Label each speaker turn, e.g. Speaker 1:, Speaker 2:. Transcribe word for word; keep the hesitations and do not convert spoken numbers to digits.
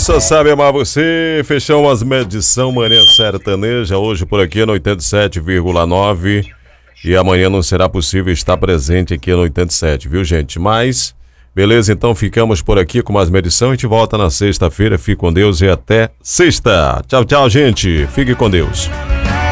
Speaker 1: só sabe amar você. Fechamos as medição Manhã Sertaneja hoje por aqui no oitenta e sete vírgula nove. E amanhã não será possível estar presente aqui no oitenta e sete, viu, gente? Mas, beleza, então ficamos por aqui com mais medição. A gente volta na sexta-feira. Fique com Deus e até sexta. Tchau, tchau, gente. Fique com Deus.